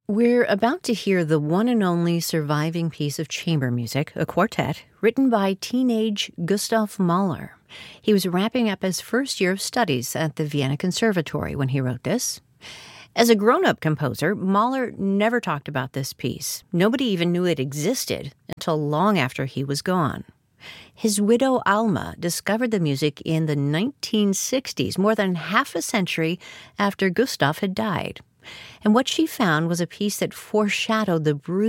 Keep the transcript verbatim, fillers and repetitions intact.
We're about to hear the one and only surviving piece of chamber music, a quartet, written by teenage Gustav Mahler. He was wrapping up his first year of studies at the Vienna Conservatory when he wrote this. As a grown-up composer, Mahler never talked about this piece. Nobody even knew it existed until long after he was gone. His widow Alma discovered the music in the nineteen sixties, more than half a century after Gustav had died. And what she found was a piece that foreshadowed the brutal